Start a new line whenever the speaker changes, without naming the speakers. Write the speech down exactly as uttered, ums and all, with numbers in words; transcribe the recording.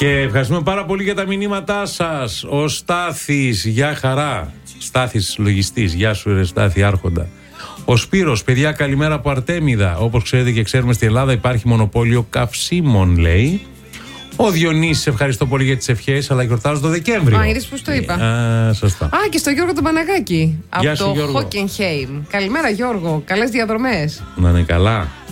Και ευχαριστούμε πάρα πολύ για τα μηνύματά σας. Ο Στάθης, γεια χαρά. Στάθης λογιστής, γεια σου ρε Στάθη άρχοντα. Ο Σπύρος, παιδιά καλημέρα από Αρτέμιδα. Όπως ξέρετε και ξέρουμε στην Ελλάδα υπάρχει μονοπόλιο καυσίμων, λέει. Ο Διονύσης, ευχαριστώ πολύ για τις ευχές, αλλά γιορτάζω το Δεκέμβριο.
Α, είδες πώς το είπα.
Α, σωστά.
Α, και στο Γιώργο τον Παναγάκη.
Γεια
από
σου,
το
Γιώργο.
Χόκενχέιμ. Καλημέρα Γιώργο, καλές διαδρομές.
Να είναι καλά.